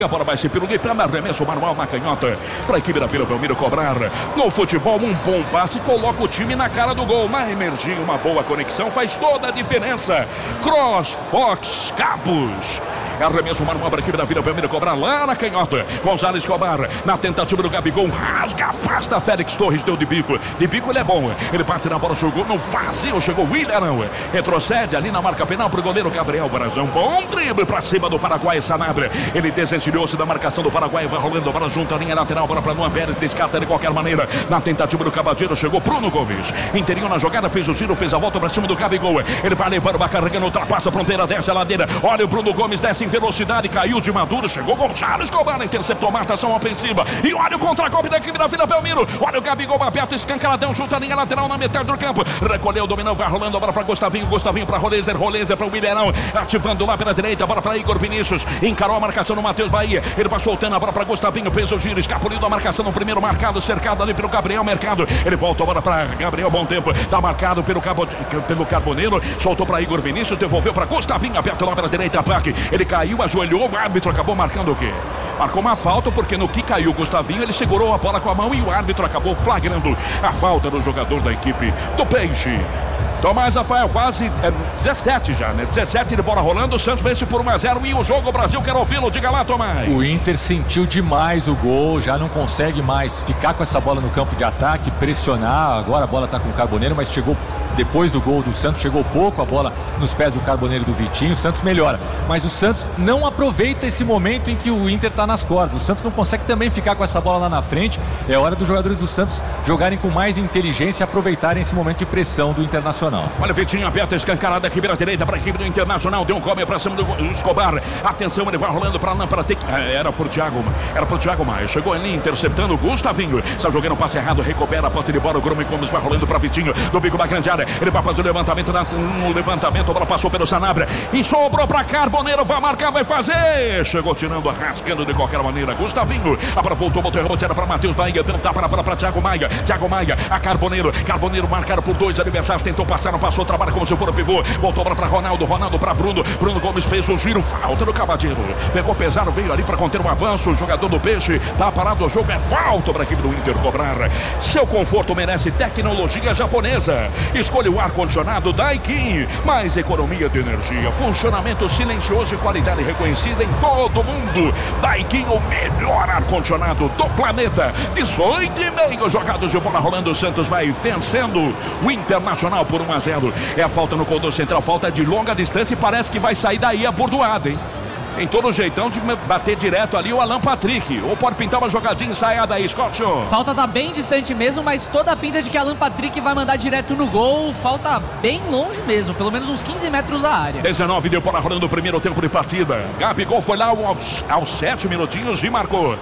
A bola vai se pirulitando, arremesso manual na canhota para a equipe da Vila Belmiro cobrar. No futebol, um bom passe coloca o time na cara do gol. Na energia, uma boa conexão faz toda a diferença. Cross, Fox, Cabos. Arremesso manual para a equipe da Vila Belmiro cobrar lá na canhota. Gonzalez Escobar na tentativa do Gabigol. Rasga, afasta Félix Torres, deu de bico. De bico ele é bom. Ele bate na bola, jogou no vazio. Chegou o William. Retrocede ali na marca penal para o goleiro Gabriel Brazão. Bom drible para cima do Paraguai Sanabria. Ele desencilhou-se da marcação do Paraguai. Vai rolando a bola junto à linha lateral. Bola para Luan Pérez. Descarta de qualquer maneira. Na tentativa do Cabadeiro chegou Bruno Gomes. Inteirinho na jogada. Fez o giro. Fez a volta para cima do Gabigol. Ele vai levando, vai carregando. Ultrapassa a fronteira. Desce a ladeira. Olha o Bruno Gomes. Desce em velocidade. Caiu de maduro. Chegou Gonzalez Escobar. Interceptou a marcação ofensiva. E olha o contra-golpe da equipe da Vila Belmiro. Olha o Gabigol aberto. Escancaradão junto à linha lateral na metade do campo. Recolheu, dominou. Vai rolando a bola para Gustavinho. Gustavinho para Rolezer. Rolezer para o William. Ativando lá pela direita. Bola para Igor Vinícius. Encarou a marcação no Matheus Bahia. Ele vai soltando a bola para Gustavinho. Fez o giro. Escapuliu da marcação no primeiro marcado. Cercado ali pelo Gabriel Mercado. Ele volta a bola para Gabriel Bom Tempo. Está marcado pelo Carboneiro. Soltou para Igor Vinícius. Devolveu para Gustavinho. Aperta lá pela direita. Ataque. Ele caiu, ajoelhou. O árbitro acabou marcando o quê? Marcou uma falta porque no que caiu o Gustavinho, ele segurou a bola com a mão e o árbitro acabou flagrando a falta do jogador da equipe do Peixe. Tomás Rafael, quase 17 já, né? 17 de bola rolando, o Santos vence por 1-0 e o jogo, o Brasil quer ouvi-lo, diga lá, Tomás. O Inter sentiu demais o gol, já não consegue mais ficar com essa bola no campo de ataque, pressionar, agora a bola tá com o Carboneiro, mas chegou depois do gol do Santos, chegou pouco a bola nos pés do Carboneiro e do Vitinho, o Santos melhora, mas o Santos não aproveita esse momento em que o Inter tá nas cordas, o Santos não consegue também ficar com essa bola lá na frente, é hora dos jogadores do Santos jogarem com mais inteligência e aproveitarem esse momento de pressão do Internacional. Olha o Vitinho aberto, escancarado aqui pela direita para a equipe do Internacional, deu um come para cima do Escobar, atenção, ele vai rolando para lá, para ter era pro Thiago Maia, chegou ali interceptando o Gustavinho, está jogando um passe errado, recupera a posse de bola, o Grêmio Gomes vai rolando para Vitinho, do bico da grande área, ele vai fazer o levantamento, a bola passou pelo Sanabria e sobrou para Carboneiro, vai marcar, vai fazer, chegou tirando, arrascando de qualquer maneira, Gustavinho, a bola voltou, botou a reboteada para Matheus Bahia, deu um tapa para Thiago Maia, a Carboneiro marcaram por dois adversários, tentou passar, não passou, trabalha como seu puro pivô, voltou para Ronaldo para Bruno Gomes fez o giro, falta do Cavadeiro, pegou pesado, veio ali para conter um avanço, o jogador do Peixe, tá parado o jogo, é falta para a equipe do Inter cobrar. Seu conforto merece tecnologia japonesa, escolha o ar-condicionado Daikin, mais economia de energia, funcionamento silencioso e qualidade reconhecida em todo mundo. Daikin, o melhor ar-condicionado do planeta. 18,5 jogados de bola rolando, o Santos vai vencendo o Internacional por 1-0. É a falta no corredor central, falta de longa distância e parece que vai sair daí a bordoada, hein? Tem todo o jeitão de bater direto ali o Alan Patrick. Ou pode pintar uma jogadinha ensaiada aí, Scott. Falta tá bem distante mesmo, mas toda a pinta de que Alan Patrick vai mandar direto no gol. Falta bem longe mesmo, pelo menos uns 15 metros da área. 19 deu bola rolando o primeiro tempo de partida. Gabigol foi lá aos 7 minutinhos e marcou.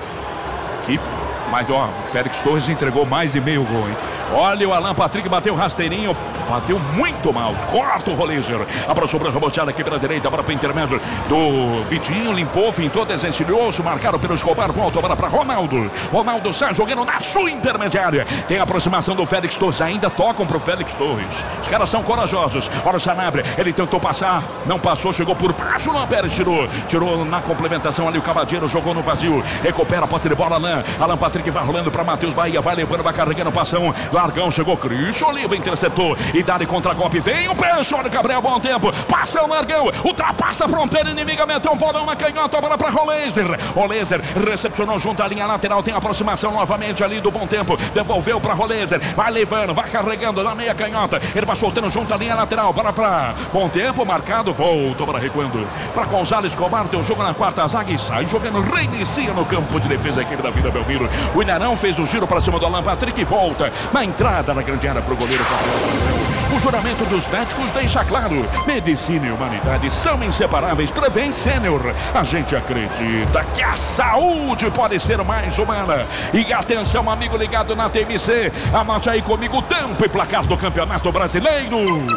Mas ó, Félix Torres entregou mais de meio gol, hein? Olha o Alan Patrick, bateu rasteirinho, bateu muito mal, corta o Rolezer, a bola sobrou reboteada aqui pela direita, bola para o intermédio do Vitinho, limpou, fintou, desencilhou-se, marcaram pelo Escobar, volta a bola para Ronaldo sai jogando na sua intermediária, tem a aproximação do Félix Torres, ainda tocam pro Félix Torres, os caras são corajosos, olha o Sanabria, ele tentou passar, não passou, chegou por baixo, Luan Pérez tirou na complementação ali o Cavadeiro, jogou no vazio, recupera a posse de bola, Alan Patrick vai rolando para Matheus Bahia, vai levando, vai carregando, passão, Largão, chegou Christian Oliva, interceptou, e dá de contra-golpe, vem o Peixe, olha o Gabriel, bom tempo, passa o Largão, ultrapassa a fronteira inimiga, meteu um bolão na canhota, a bola para Rolezer recepcionou junto à linha lateral, tem aproximação novamente ali do bom tempo, devolveu para Rolezer, vai levando, vai carregando na meia canhota, ele vai soltando junto à linha lateral, bola para bom tempo, marcado, voltou para recuando, para Gonzalez Escobar, tem o jogo na quarta zaga e sai jogando, reinicia no campo de defesa aqui da Vila Belmiro, o Ilharão fez o giro para cima do Alan Patrick e volta na entrada na grande área para o goleiro. O juramento dos médicos deixa claro: medicina e humanidade são inseparáveis. Prevent Senior. A gente acredita que a saúde pode ser mais humana. E atenção, amigo ligado na TMC. Anote aí comigo o tempo e placar do Campeonato Brasileiro.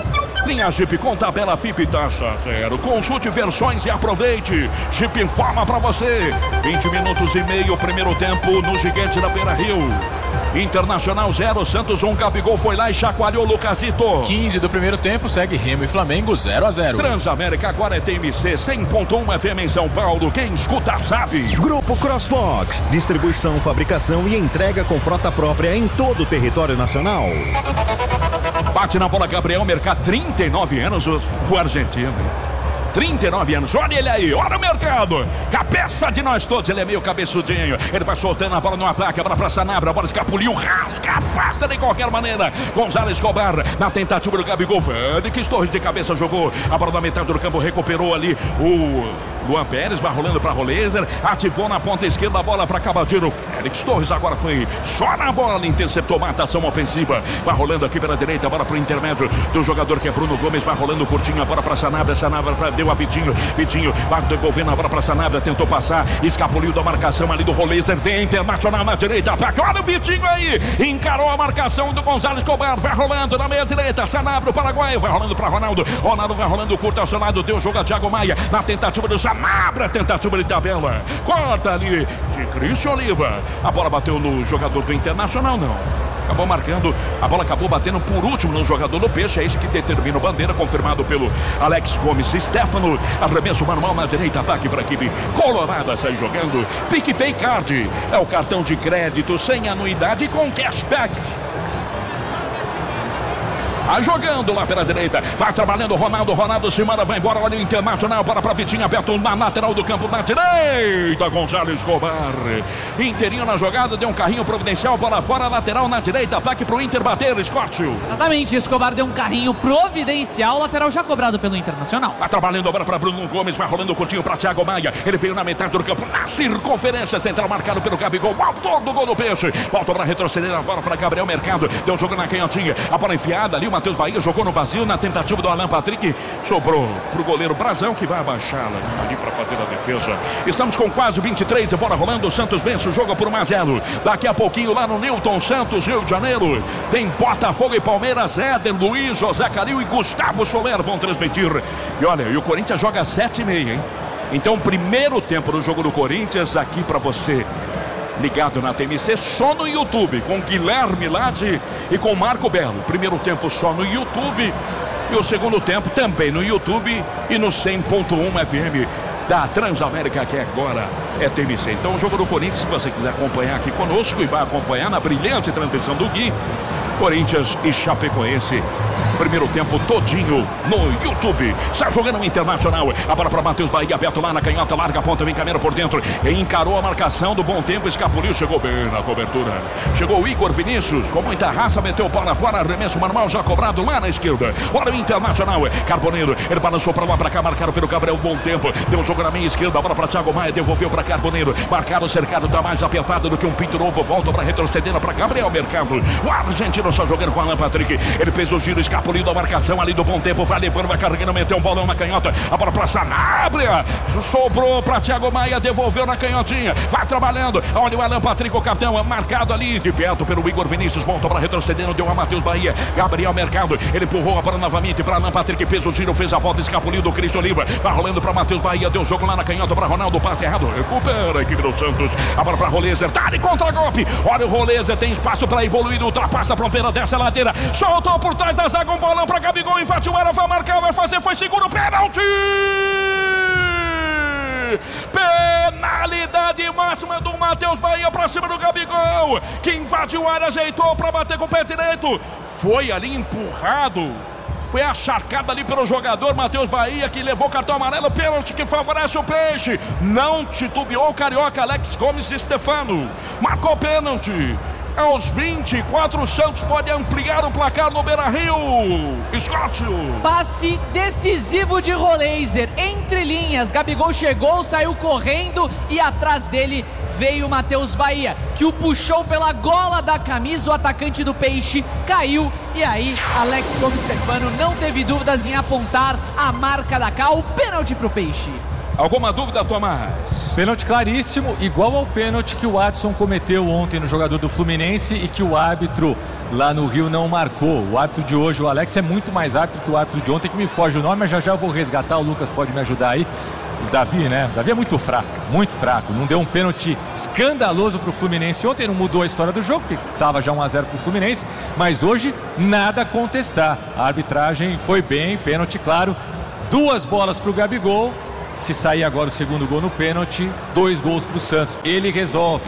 Linha Jeep com tabela FIP taxa zero. Consulte versões e aproveite. Jeep informa pra você. 20 minutos e meio, primeiro tempo no Gigante da Beira-Rio. Internacional 0, Santos 1, Gabigol foi lá e chacoalhou o Lucasito. 15 do primeiro tempo, segue Remo e Flamengo 0-0. Transamérica agora é TMC 100.1 FM em São Paulo. Quem escuta sabe. Grupo CrossFox, distribuição, fabricação e entrega com frota própria em todo o território nacional. Bate na bola Gabriel Mercado, 39 anos, o argentino. 39 anos, olha ele aí, olha o Mercado, cabeça de nós todos, ele é meio cabeçudinho, ele vai soltando a bola no ataque, a bola pra Sanabria, a bola escapuliu, rasga, afasta de qualquer maneira, Gonzalo Escobar, na tentativa do Gabigol, Félix Torres de cabeça jogou, a bola na metade do campo, recuperou ali o Luan Pérez, vai rolando pra Roleiser, ativou na ponta esquerda a bola pra Cabadeiro, Félix Torres agora foi só na bola, interceptou, mata ação ofensiva, vai rolando aqui pela direita, a bola pro intermédio do jogador que é Bruno Gomes, vai rolando curtinho, a bola pra Sanabria, deu a Vitinho vai devolvendo a bola pra Sanabria, tentou passar, escapuliu da marcação ali do Roleiser, vem Internacional na direita, ataque, olha o Vitinho aí, encarou a marcação do Gonzalo Escobar, vai rolando na meia direita, Sanabria, o Paraguai, vai rolando pra Ronaldo vai rolando curto ao seu lado, deu jogo a Thiago Maia, na tentativa do Sanabria, tentativa de tabela, corta ali de Cristian Oliva, a bola bateu no jogador do Internacional, não. Acabou marcando, a bola acabou batendo por último no jogador do Peixe, é isso que determina o bandeira, confirmado pelo Alex Gomes. Stefano, arremesso manual na direita, ataque para a equipe colorada, sai jogando. PicPay Card, é o cartão de crédito sem anuidade com cashback. Vai jogando lá pela direita, vai trabalhando Ronaldo se manda, vai embora, olha o Internacional, bola pra Vitinho, aberto na lateral do campo, na direita, Gonzalo Escobar, inteirinho na jogada, deu um carrinho providencial, bola fora, lateral na direita, ataque pro Inter bater, Escócio. Exatamente, Escobar deu um carrinho providencial, lateral já cobrado pelo Internacional. Vai trabalhando a bola pra Bruno Gomes, vai rolando curtinho pra Thiago Maia, ele veio na metade do campo, na circunferência central, marcado pelo Gabigol, autor do gol do Peixe, volta pra retroceder agora pra Gabriel Mercado, deu jogo na canhotinha, a bola enfiada ali, o Matheus Bahia jogou no vazio na tentativa do Alan Patrick, sobrou pro goleiro Brazão que vai abaixá-la ali para fazer a defesa. Estamos com quase 23 e bola rolando, o Santos vence o jogo por 1-0. Daqui a pouquinho lá no Newton Santos, Rio de Janeiro, tem Botafogo e Palmeiras, Éder, Luiz, José Calil e Gustavo Soler vão transmitir. E olha, e o Corinthians joga às 7h30, hein? Então, primeiro tempo do jogo do Corinthians aqui para você ligado na TMC, só no YouTube, com Guilherme Lage e com Marco Belo. Primeiro tempo só no YouTube e o segundo tempo também no YouTube e no 100.1 FM da Transamérica, que agora é TMC. Então o jogo do Corinthians, se você quiser acompanhar aqui conosco e vai acompanhar na brilhante transmissão do Gui, Corinthians e Chapecoense, primeiro tempo todinho no YouTube. Está jogando o Internacional, a bola para Matheus Bahia, aberto lá na canhota, larga a ponta, vem caminhando por dentro, encarou a marcação do Bom Tempo, escapuliu, chegou bem na cobertura, chegou o Igor Vinícius, com muita raça, meteu bola fora, arremesso manual já cobrado lá na esquerda. Olha o Internacional, Carboneiro, ele balançou para lá, para cá, marcado pelo Gabriel Bom Tempo, deu jogo na meia esquerda, a bola para Thiago Maia, devolveu para Carboneiro, marcado, cercado, tá mais apertado do que um pinto novo, volta para retroceder para Gabriel Mercado, o argentino só jogando com Alan Patrick, ele fez o giro, escapuliu da marcação ali do Bom Tempo, vai levando, vai carregando, meteu um bolão na canhota, a bola pra Sanabria, sobrou pra Thiago Maia, devolveu na canhotinha, vai trabalhando, olha o Alan Patrick, o capitão, marcado ali de perto pelo Igor Vinícius, volta para retrocedendo, deu a Matheus Bahia, Gabriel Mercado, ele empurrou a bola novamente pra Alan Patrick, fez o giro, fez a volta, escapuliu do Cristian Oliva, vai rolando pra Matheus Bahia, deu jogo lá na canhota pra Ronaldo, passe errado, recupera a equipe do Santos, a bola pra Roleiser, tá de contra-golpe, olha o Roleiser, tem espaço pra evoluir, ultrapassa a fronteira dessa ladeira, soltou por trás da zaga, um bolão pra Gabigol, invadiu, vai marcar, vai fazer, foi seguro, pênalti! Penalidade máxima do Matheus Bahia pra cima do Gabigol, que invadiu a área, ajeitou pra bater com o pé direito, foi ali empurrado, foi acharcado ali pelo jogador Matheus Bahia, que levou o cartão amarelo, pênalti que favorece o Peixe, não titubeou o carioca Alex Gomes e Stefano, marcou pênalti. Aos 24, o Santos pode ampliar o placar no Beira-Rio. Escócio. Passe decisivo de Roleiser, entre linhas, Gabigol chegou, saiu correndo e atrás dele veio o Matheus Bahia, que o puxou pela gola da camisa, o atacante do Peixe caiu e aí Alex Gomes Stefano não teve dúvidas em apontar a marca da Cal, pênalti pro Peixe. Alguma dúvida, Tomás? Pênalti claríssimo, igual ao pênalti que o Adson cometeu ontem no jogador do Fluminense e que o árbitro lá no Rio não marcou. O árbitro de hoje, o Alex, é muito mais árbitro que o árbitro de ontem, que me foge o nome, mas já eu vou resgatar, o Lucas pode me ajudar aí. O Davi, né? O Davi é muito fraco. Não deu um pênalti escandaloso pro Fluminense ontem, não mudou a história do jogo, porque estava já 1-0 pro Fluminense, mas hoje nada a contestar. A arbitragem foi bem, pênalti claro, 2 bolas pro Gabigol. Se sair agora o segundo gol no pênalti, 2 gols pro Santos. Ele resolve.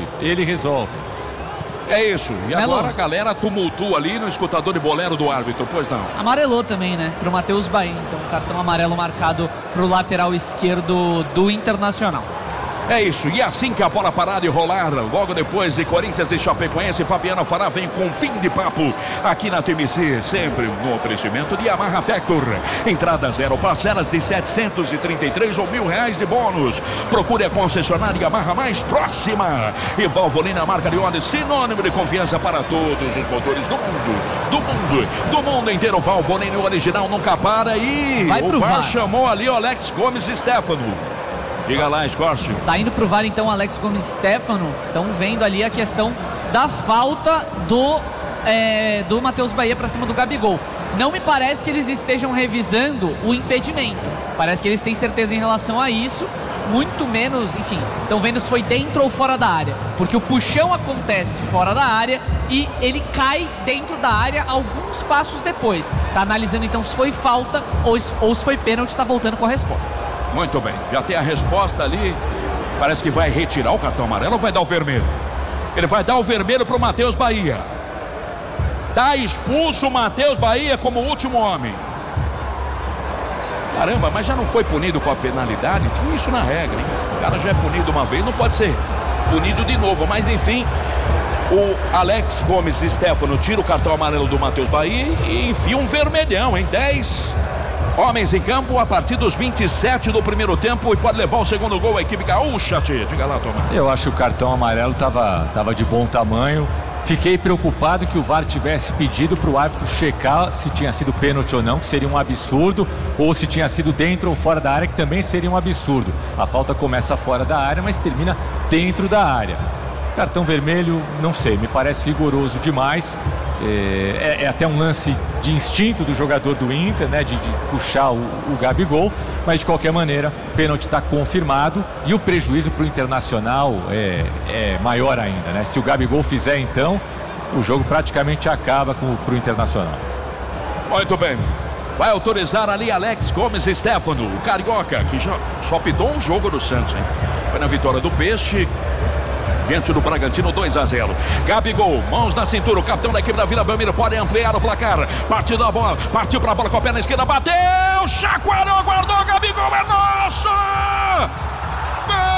É isso. E agora a galera tumultua ali no escutador de bolero do árbitro, pois não? Amarelou também, né? Pro Matheus Bahia. Então, cartão amarelo marcado pro lateral esquerdo do Internacional. É isso, e assim que a bola parar de rolar, logo depois de Corinthians e Chapecoense, Fabiana Fará vem com fim de papo aqui na TMC, sempre no oferecimento de Yamaha Factor. Entrada 0, parcelas de 733 ou R$1.000 de bônus. Procure a concessionária Yamaha mais próxima. E Valvoline, a marca de óleo, sinônimo de confiança para todos os motores do mundo inteiro. Valvoline, o original nunca para. E vai pro VAR. Chamou ali o Alex Gomes e Stefano. Diga lá, Escórcio. Tá indo pro VAR então Alex Gomes e Stefano. Estão vendo ali a questão da falta do Matheus Bahia pra cima do Gabigol. Não me parece que eles estejam revisando o impedimento. Parece que eles têm certeza em relação a isso. Muito menos, enfim, estão vendo se foi dentro ou fora da área. Porque o puxão acontece fora da área e ele cai dentro da área alguns passos depois. Tá analisando então se foi falta ou se foi pênalti, tá voltando com a resposta. Muito bem, já tem a resposta ali. Parece que vai retirar o cartão amarelo ou vai dar o vermelho? Ele vai dar o vermelho pro Matheus Bahia. Tá expulso o Matheus Bahia como último homem. Caramba, mas já não foi punido com a penalidade? Tinha isso na regra, hein? O cara já é punido uma vez, não pode ser punido de novo. Mas enfim, o Alex Gomes e Stefano tira o cartão amarelo do Matheus Bahia e enfia um vermelhão, hein? 10 homens em campo a partir dos 27 do primeiro tempo e pode levar o segundo gol a equipe gaúcha. Diga lá, Tomás. Eu acho que o cartão amarelo tava de bom tamanho. Fiquei preocupado que o VAR tivesse pedido para o árbitro checar se tinha sido pênalti ou não, que seria um absurdo, ou se tinha sido dentro ou fora da área, que também seria um absurdo. A falta começa fora da área, mas termina dentro da área. Cartão vermelho, não sei, me parece rigoroso demais. É até um lance de instinto do jogador do Inter, né, de puxar o Gabigol, mas de qualquer maneira, o pênalti está confirmado e o prejuízo para o Internacional é maior ainda, né? Se o Gabigol fizer, então, o jogo praticamente acaba para o Internacional. Muito bem. Vai autorizar ali Alex Gomes e Stefano, o carioca, que já só pitou um jogo do Santos, hein? Foi na vitória do Peixe diante do Bragantino, 2-0. Gabigol, mãos na cintura, o capitão da equipe da Vila Belmiro pode ampliar o placar. Partiu da bola, partiu pra bola com a perna esquerda, bateu, chacoalhou, guardou, Gabigol é nosso!